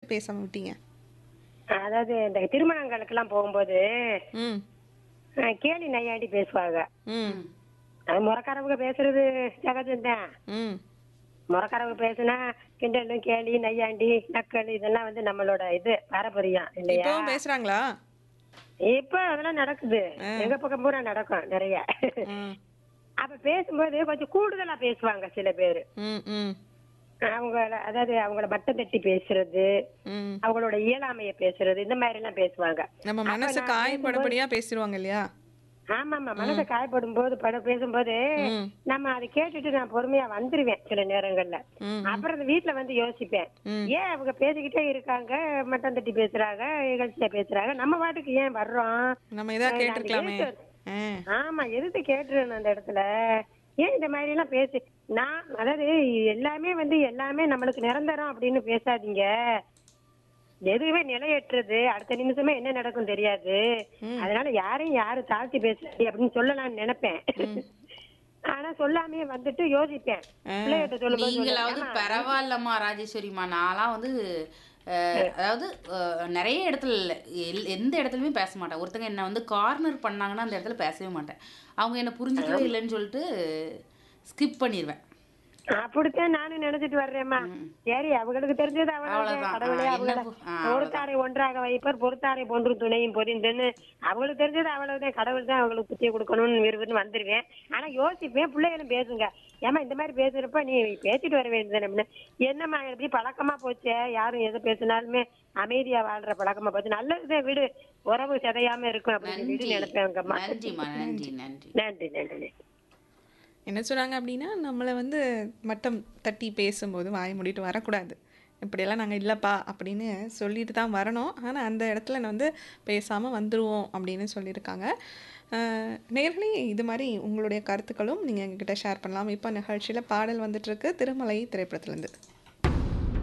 பேசாம விட்டீங்க? அதாவது இந்த திருமணங்களுக்கெல்லாம் போகும்போது ம். கேலி நையாண்டி பேசுவாங்க. ம். அது முறக்காரவங்க பேசுறது சகஜம்தான். ம். முறக்காரவங்க பேசுனா கிண்டலு கேலி நையாண்டி நக்கல் இதெல்லாம் வந்து நம்மளோட இது பாரம்பரியம் இல்லையா? இப்பவும் பேசுறாங்களா? இப்ப அதெல்லாம் நடக்குது. ஆ. எங்க பக்கம் பூரா நடக்கும் நிறைய. ம். அப்ப பேசும்போது கொஞ்சம் கூடுதலா பேசுவாங்க சில பேரு. ம். ம். அதாவது அவங்கள மட்டம் தட்டி பேசுறது, ம். அவங்களோட இயலாமைய பேசுறது இந்த மாதிரி எல்லாம் பேசுவாங்க. நம்ம அப்ப மனசு நான் பேசும்போது காயப்படும்படியா பேசிருவாங்க இல்லையா? ஆமாமா மனச ம். காயப்படும் போது பேசும்போது ம். நம்ம அதை கேட்டுட்டு நான் பொறுமையா வந்துருவேன் சில நேரங்கள்ல. ம். அப்புறம் இந்த வீட்டுல வந்து யோசிப்பேன். ம். ஏன் அவங்க பேசிக்கிட்டே இருக்காங்க, மட்டம் தட்டி பேசுறாங்க, இகழ்ச்சியா பேசுறாங்க, நம்ம பாட்டுக்கு ஏன் வர்றோம்? நம்ம ஏதா அந்த கேட்டிருக்கலாமே. எதிர்த்து ஆ. ஆமா எதிர்த்து கேட்டுருணும் அந்த இடத்துல. ஏன் இந்த மாதிரி எல்லாம் பேசு நான் அதாவது எல்லாமே வந்து எல்லாமே நம்மளுக்கு நிரந்தரம் அப்படின்னு பேசாதீங்க. எதுவுமே நிலையற்றது. அடுத்த நிமிஷமே என்ன நடக்கும் தெரியாது. ம். அதனால யாரையும் யாரு தாழ்த்தி பேசுறீங்க அப்படின்னு சொல்லலாம்னு நினைப்பேன். ம். ஆனா சொல்லாமே வந்துட்டு யோசிப்பேன். ஆ. பிள்ளைகிட்ட சொல்லும்போது சொல்லுவேன். நீங்களாவது ஏமா பரவாயில்லம்மா ராஜேஸ்வரிம்மா. நான்லாம் வந்து அதாவது நிறைய இடத்துல இல்ல. எந்த இடத்துலயுமே பேச மாட்டேன். ஒருத்தங்க என்ன வந்து கார்னர் பண்ணாங்கன்னா அந்த இடத்துல பேசவே மாட்டேன். அவங்க என்ன புரிஞ்சுக்கவே இல்லைன்னு சொல்லிட்டு ஸ்கிப் பண்ணிருவேன். அப்படித்தான் நானும் நினைச்சிட்டு வர்றேம்மா. ம். சரி அவங்களுக்கு தெரிஞ்சது அவ்வளவுதான். அவ்வளவுதான். கடவுளே என்ன அவங்கள பொறுத்தாரை ஒன்றாக வைப்பர் பொறுத்தாரை போன்று துணையும் பொதிந்துன்னு அவங்களுக்கு தெரிஞ்சது அவ்வளவுதான். கடவுள் தான் அவங்களுக்கு புத்திய கொடுக்கணும்னு விரும்புன்னு வந்துருவேன். ஆனா யோசிப்பேன் பிள்ளைகளும் பேசுங்க. ஏமா இந்த மாதிரி பேசுறப்ப நீ பேசிட்டு வர வேண்டியது என்னம்மா எப்படி பழக்கமா போச்சே, யாரும் எதை பேசினாலுமே அமைதியா வாழ்ற பழக்கமா போச்சு. நல்லதுதான் விடு, உறவு சிதையாம இருக்கும் அப்படின்னு நன்றி சொல்லிட்டு நினைப்பேங்கம்மா. நன்றிம்மா நன்றி நன்றி. நன்றி நன்றி. என்ன சொன்னாங்க அப்படின்னா, நம்மள வந்து மட்டம் தட்டி பேசும்போது வாய மூடிட்டு வரக்கூடாது. இப்படியெல்லாம் நாங்க இல்லப்பா அப்படின்னு சொல்லிட்டு தான் வரணும். ஆனா அந்த இடத்துல நான் வந்து பேசாம வந்துருவோம் அப்படின்னு சொல்லியிருக்காங்க. நேயர்களே இது மாரி உங்களுடைய கருத்துக்களும் நீங்க எங்ககிட்ட ஷேர் பண்ணலாம். இப்ப நிகழ்ச்சியில பாடல் வந்துட்டு இருக்கு. திருமலை திரைப்படத்திலிருந்து.